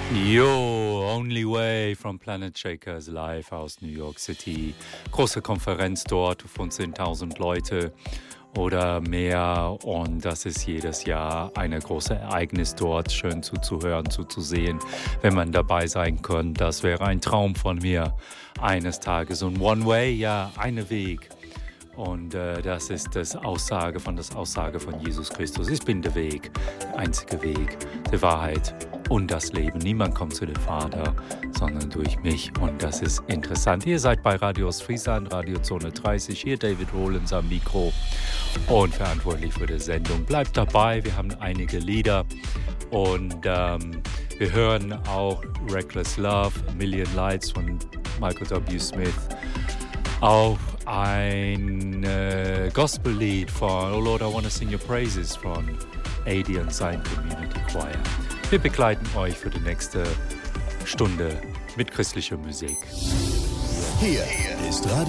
Yo, Only Way from Planet Shakers live aus New York City. Große Konferenz dort von 10.000 Leute oder mehr, und das ist jedes Jahr ein großes Ereignis dort. Schön zuzuhören, zuzusehen, wenn man dabei sein kann. Das wäre ein Traum von mir eines Tages. Und One Way, ja, ein Weg. Und das ist das Aussage von Jesus Christus. Ich bin der Weg, der einzige Weg, die Wahrheit und das Leben. Niemand kommt zu dem Vater, sondern durch mich. Und das ist interessant. Ihr seid bei Radio Ostfriesland, Radiozone 30. Hier David Rollins am Mikro und verantwortlich für die Sendung. Bleibt dabei, wir haben einige Lieder. Und wir hören auch Reckless Love, A Million Lights von Michael W. Smith. Auch ein Gospellied von Oh Lord, I Wanna Sing Your Praises von AD und sein Community Choir. Wir begleiten euch für die nächste Stunde mit christlicher Musik. Hier ist Radio